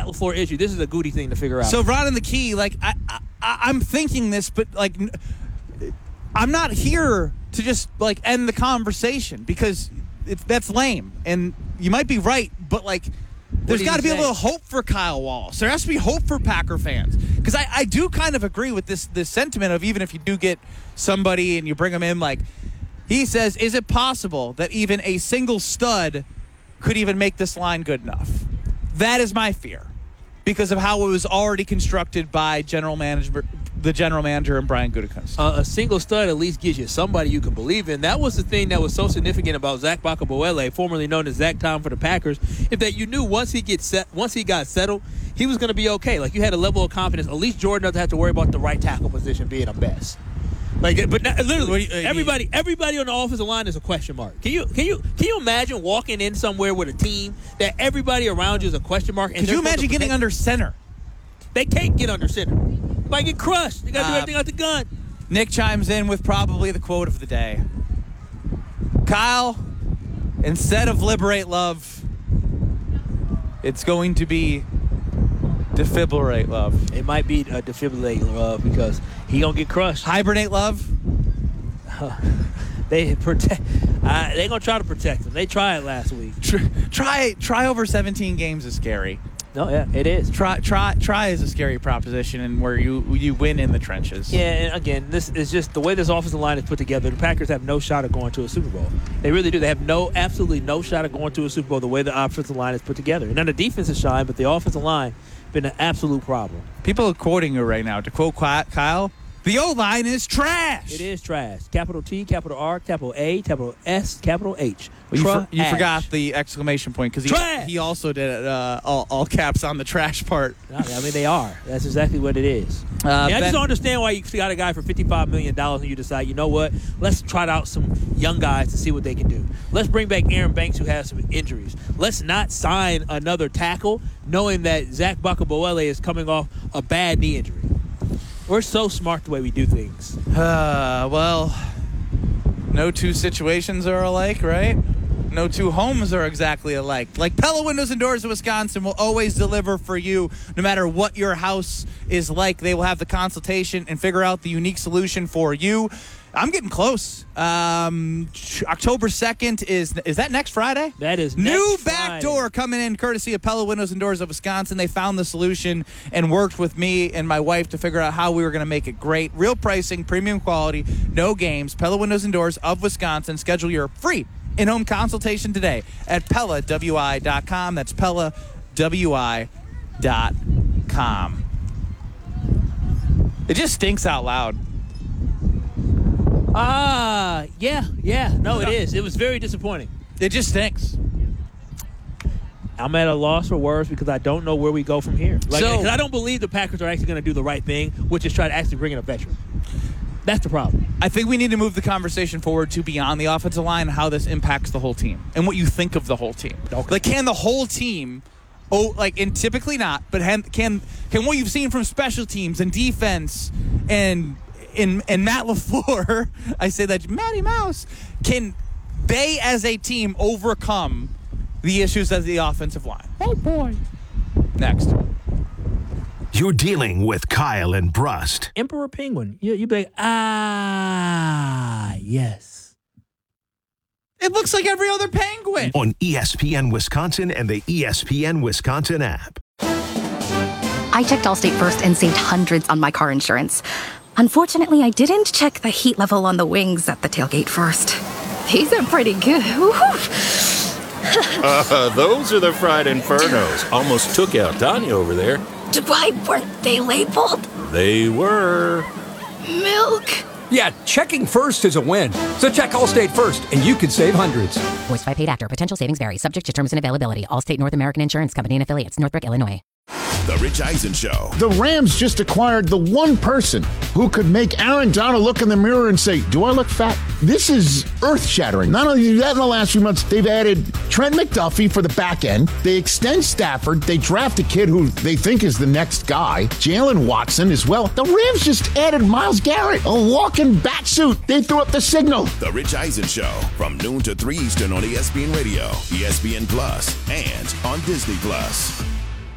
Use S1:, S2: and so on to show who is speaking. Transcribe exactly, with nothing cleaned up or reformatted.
S1: LaFleur issue. This is a Goody thing to figure out.
S2: So, Ron and the Key, like, I, I, I'm thinking this, but, like, I'm not here to just, like, end the conversation because it's, that's lame. And you might be right, but, like, there's got to be say? a little hope for Kyle Wallace. There has to be hope for Packer fans. Because I, I do kind of agree with this, this sentiment of even if you do get somebody and you bring them in, like, he says, is it possible that even a single stud could even make this line good enough? That is my fear because of how it was already constructed by general manager, the general manager and Brian Gutekunst.
S1: Uh, a single stud at least gives you somebody you can believe in. That was the thing that was so significant about Zach Bakabuele, formerly known as Zach Tom for the Packers, is that you knew once he gets set, once he got settled, he was going to be okay. Like you had a level of confidence. At least Jordan doesn't have to worry about the right tackle position being a mess. Like, but not, literally, you, uh, everybody, everybody on the offensive line is a question mark. Can you, can you, can you imagine walking in somewhere with a team that everybody around you is a question mark?
S2: Can you imagine getting under center?
S1: They can't get under center. They might get crushed. They got to do uh, everything out the gun.
S2: Nick chimes in with probably the quote of the day. Kyle, instead of liberate love, it's going to be defibrillate love.
S1: It might be a defibrillate love because he gonna get crushed.
S2: Hibernate love.
S1: Uh, they protect. Uh, they gonna try to protect him. They tried last week.
S2: Try try over seventeen games is scary.
S1: No, yeah, it is.
S2: Try try try is a scary proposition, and where you you win in the trenches.
S1: Yeah, and again, this is just the way this offensive line is put together. The Packers have no shot at going to a Super Bowl. They really do. They have no, absolutely no shot at going to a Super Bowl the way the offensive line is put together. And then the defense is shine, but the offensive line been an absolute problem.
S2: People are quoting you right now. To quote Kyle, the O-line is trash.
S1: It is trash. Capital T, capital R, capital A, capital S, capital H.
S2: Well, you, for, you forgot the exclamation point because he, he also did it uh, all, all caps on the trash part.
S1: I mean, they are. That's exactly what it is. Uh, yeah, I just don't understand why you got a guy for fifty-five million dollars and you decide, you know what, let's try out some young guys to see what they can do. Let's bring back Aaron Banks who has some injuries. Let's not sign another tackle knowing that Zach Bakabuele is coming off a bad knee injury. We're so smart the way we do things.
S2: Uh, well, no two situations are alike, right? No two homes are exactly alike. Like Pella Windows and Doors of Wisconsin will always deliver for you no matter what your house is like. They will have the consultation and figure out the unique solution for you. I'm getting close. Um, October second is is that next Friday?
S1: That is
S2: next New
S1: Friday.
S2: Back door coming in courtesy of Pella Windows and Doors of Wisconsin. They found the solution and worked with me and my wife to figure out how we were going to make it great. Real pricing, premium quality, no games. Pella Windows and Doors of Wisconsin. Schedule your free in-home consultation today at Pella W I dot com. That's Pella W I dot com. It just stinks out loud.
S1: Ah, uh, yeah, yeah. No, it is. It was very disappointing.
S2: It just stinks.
S1: I'm at a loss for words because I don't know where we go from here. Like,
S2: so,
S1: I don't believe the Packers are actually going to do the right thing, which is try to actually bring in a veteran. That's the problem.
S2: I think we need to move the conversation forward to beyond the offensive line and how this impacts the whole team and what you think of the whole team. Okay. Like, can the whole team, oh, like, and typically not, but can can can what you've seen from special teams and defense and in and Matt LaFleur, I say that Matty Mouse, can they as a team overcome the issues of the offensive line?
S1: Oh boy.
S2: Next.
S3: You're dealing with Kyle and Brust.
S1: Emperor Penguin. You, you'd be like, ah, yes.
S2: It looks like every other penguin.
S3: On E S P N Wisconsin and the E S P N Wisconsin app.
S4: I checked Allstate first and saved hundreds on my car insurance. Unfortunately, I didn't check the heat level on the wings at the tailgate first. These are pretty good.
S5: uh, those are the fried infernos. Almost took out Tanya over there.
S4: Why weren't they labeled?
S5: They were.
S4: Milk.
S6: Yeah, checking first is a win. So check Allstate first, and you could save hundreds.
S7: Voiced by paid actor. Potential savings vary. Subject to terms and availability. Allstate North American Insurance Company and affiliates. Northbrook, Illinois.
S8: The Rich Eisen Show.
S9: The Rams just acquired the one person who could make Aaron Donald look in the mirror and say, do I look fat? This is earth-shattering. Not only that, in the last few months, they've added Trent McDuffie for the back end. They extend Stafford. They draft a kid who they think is the next guy, Jalen Watson as well. The Rams just added Myles Garrett, a walking bat suit. They threw up the signal.
S8: The Rich Eisen Show, from noon to three Eastern on E S P N Radio, E S P N Plus, and on Disney Plus.